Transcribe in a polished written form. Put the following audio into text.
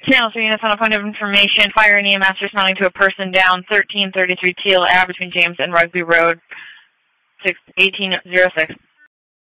Channel 3 units on a point of information. Fire and EMS responding to a person down 1333 Teal Ave between James and Rugby Road, 1806.